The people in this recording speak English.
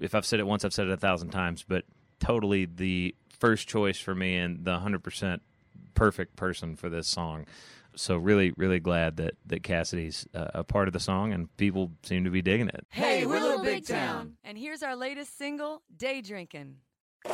if I've said it once, I've said it 1,000 times, but totally the first choice for me and the 100% perfect person for this song. So really, really glad that Cassidy's a part of the song, and people seem to be digging it. Hey, we're Little Big Town. And here's our latest single, Day Drinkin'.